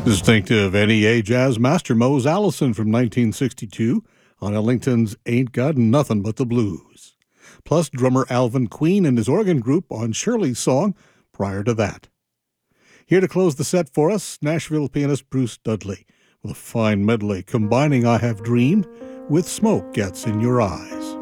Distinctive NEA jazz master Mose Allison from 1962 on Ellington's Ain't Got Nothing But the Blues. Plus drummer Alvin Queen and his organ group on Shirley's song prior to that. Here to close the set for us, Nashville pianist Bruce Dudley with a fine medley combining I Have Dreamed with Smoke Gets in Your Eyes.